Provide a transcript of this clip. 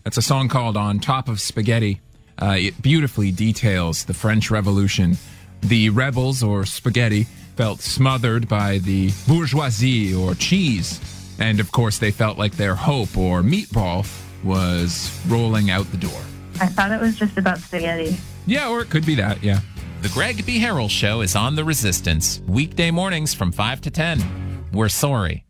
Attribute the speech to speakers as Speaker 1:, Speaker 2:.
Speaker 1: It's a song called On Top of Spaghetti. It beautifully details the French Revolution. The rebels, or spaghetti, felt smothered by the bourgeoisie, or cheese. And, of course, they felt like their hope, or meatball, was rolling out the door.
Speaker 2: I thought it was just about spaghetti.
Speaker 1: Yeah, or it could be that, yeah.
Speaker 3: The Greg B. Harrell Show is on The Resistance, weekday mornings from 5 to 10. We're sorry.